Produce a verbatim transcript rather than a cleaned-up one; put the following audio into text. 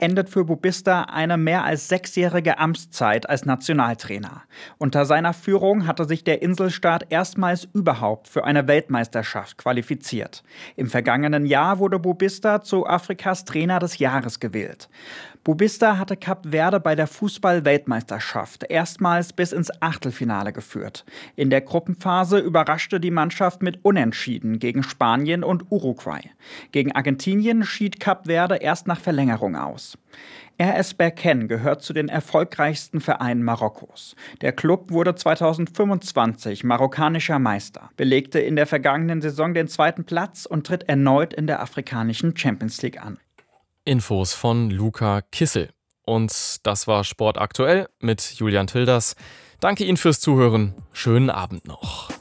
endet für Bubista eine mehr als sechsjährige Amtszeit als Nationaltrainer. Unter seiner Führung hatte sich der Inselstaat erstmals überhaupt für eine Weltmeisterschaft qualifiziert. Im vergangenen Jahr wurde Bubista zu Afrikas Trainer des Jahres gewählt. Bubista hatte Kap Verde bei der Fußball-Weltmeisterschaft erstmals bis ins Achtelfinale geführt. In der Gruppenphase überraschte die Mannschaft mit Unentschieden gegen Spanien und Uruguay. Gegen Argentinien schied Kap Verde erst nach Verlängerung aus. R S Berkane gehört zu den erfolgreichsten Vereinen Marokkos. Der Klub wurde zweitausendfünfundzwanzig marokkanischer Meister, belegte in der vergangenen Saison den zweiten Platz und tritt erneut in der afrikanischen Champions League an. Infos von Luca Kissel. Und das war Sport aktuell mit Julian Tilders. Danke Ihnen fürs Zuhören. Schönen Abend noch.